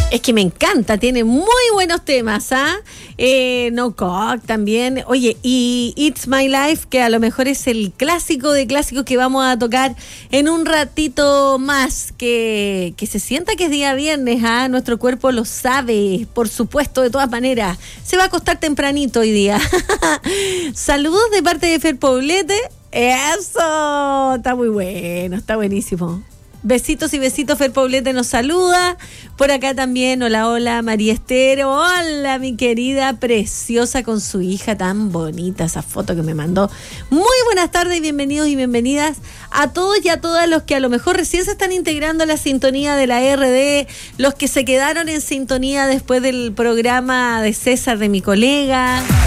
Es que me encanta, tiene muy buenos temas, ¿ah? No Cock también. Oye, y It's My Life, que a lo mejor es el clásico de clásicos que vamos a tocar en un ratito más. Que se sienta que es día viernes, ¿ah? Nuestro cuerpo lo sabe, por supuesto, de todas maneras. Se va a acostar tempranito hoy día. Saludos de parte de Fer Poblete. Eso, está muy bueno, está buenísimo. Besitos y besitos, Fer Poblete nos saluda. Por acá también, hola, María Esther. Hola, mi querida preciosa con su hija tan bonita, esa foto que me mandó. Muy buenas tardes, bienvenidos y bienvenidas a todos y a todas los que a lo mejor recién se están integrando a la sintonía de la RD, los que se quedaron en sintonía después del programa de César, de mi colega.